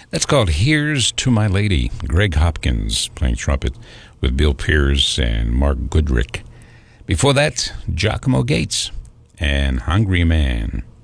That's called Here's to My Lady. Greg Hopkins playing trumpet with Bill Pierce and Mark Goodrick. Before that, Giacomo Gates and Hungry Man.